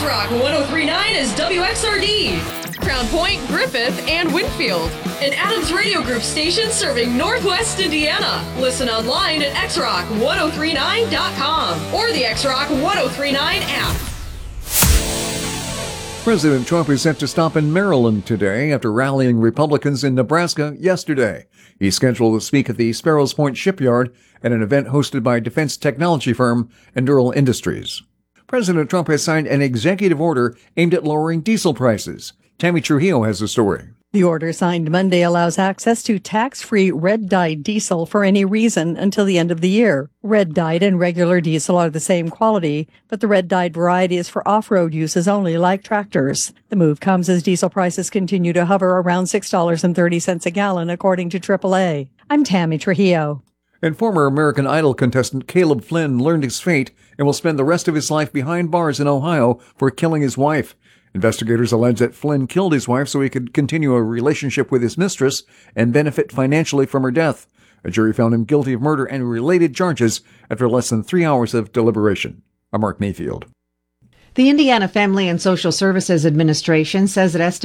X-Rock 103.9 is WXRD, Crown Point, Griffith, and Winfield. An Adams Radio Group station serving Northwest Indiana. Listen online at xrock1039.com or the X-Rock 1039 app. President Trump is set to stop in Maryland today after rallying Republicans in Nebraska yesterday. He's scheduled to speak at the Sparrows Point Shipyard at an event hosted by defense technology firm Endural Industries. President Trump has signed an executive order aimed at lowering diesel prices. Tammy Trujillo has the story. The order signed Monday allows access to tax-free red-dyed diesel for any reason until the end of the year. Red-dyed and regular diesel are the same quality, but the red-dyed variety is for off-road uses only, like tractors. The move comes as diesel prices continue to hover around $6.30 a gallon, according to AAA. I'm Tammy Trujillo. And former American Idol contestant Caleb Flynn learned his fate and will spend the rest of his life behind bars in Ohio for killing his wife. Investigators allege that Flynn killed his wife so he could continue a relationship with his mistress and benefit financially from her death. A jury found him guilty of murder and related charges after less than 3 hours of deliberation. I'm Mark Mayfield. The Indiana Family and Social Services Administration says it estimates